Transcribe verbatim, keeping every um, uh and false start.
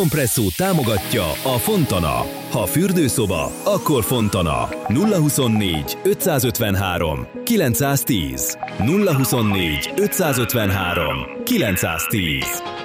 Kompresszó támogatja a Fontana. Ha fürdőszoba, akkor Fontana. nulla huszonnégy ötszázötvenhárom kilencszáztíz. nulla huszonnégy ötszázötvenhárom kilencszáztíz.